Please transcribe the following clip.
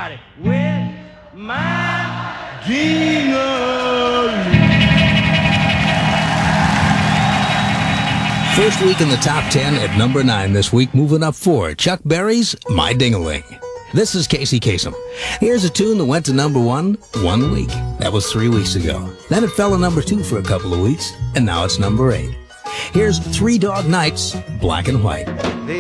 everybody with my ding-a-ling. First week in the top 10 at number 9 this week, moving up 4. Chuck Berry's My Ding-a-Ling. This is Casey Kasem. Here's a tune that went to number 1 week. That was 3 weeks ago. Then it fell to number 2 for a couple of weeks, and now it's number 8. Here's Three Dog Nights, Black and White.